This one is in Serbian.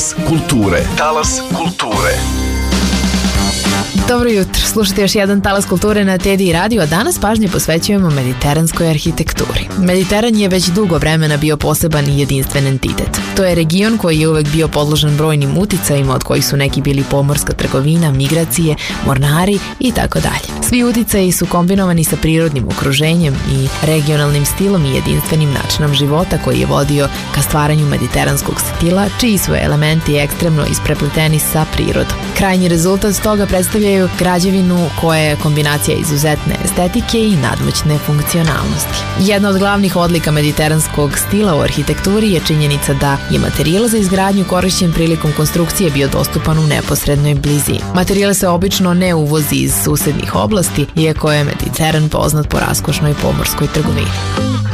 Talas kulture. Talas kulture. Dobro jutro, slušajte još jedan Talas kulture na TDI Radio, a danas pažnje posvećujemo mediteranskoj arhitekturi. Mediteran je već dugo vremena bio poseban i jedinstven entitet. To je region koji je uvek bio podložen brojnim uticajima, od kojih su neki bili pomorska trgovina, migracije, mornari i tako dalje. Svi uticaji su kombinovani sa prirodnim okruženjem i regionalnim stilom i jedinstvenim načinom života koji je vodio ka stvaranju mediteranskog stila, čiji su elementi ekstremno isprepleteni sa prirodom. Krajnji rezultat toga predstavljaju građevinu koja je kombinacija izuzetne estetike i nadmoćne funkcionalnosti. Jedna od glavnih odlika mediteranskog stila u arhitekturi je činjenica da je materijal za izgradnju korišćen prilikom konstrukcije bio dostupan u neposrednoj blizini. Materijal se obično ne uvozi iz susednih oblasti, iako je Mediteran poznat po raskošnoj pomorskoj trgovini.